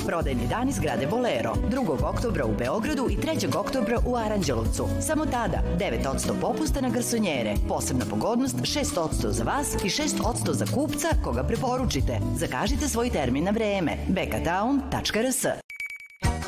Prodajni dani zgrade Bolero, 2. oktobra u Beogradu i 3. oktobra u Aranđelovcu. Samo tada 9% popusta na garsonjere. Posebna pogodnost 6% za vas i 6% za kupca koga preporučite. Zakažite svoj termin na vreme. bekatown.rs